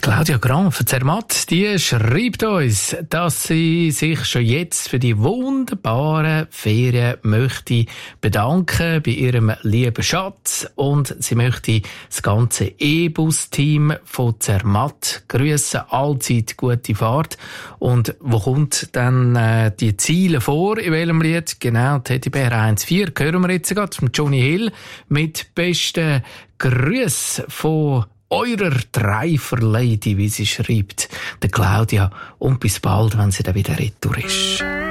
Claudia Grant von Zermatt, die schreibt uns, dass sie sich schon jetzt für die wunderbaren Ferien möchte bedanken bei ihrem lieben Schatz und sie möchte das ganze E-Bus-Team von Zermatt grüßen, allzeit gute Fahrt. Und wo kommt dann die Ziele vor, in welchem Lied? Genau, Teddybär 1.4 hören wir jetzt gerade von Johnny Hill mit besten Grüßen von eurer Driver-Lady, wie sie schreibt, der Claudia. Und bis bald, wenn sie dann wieder retour ist.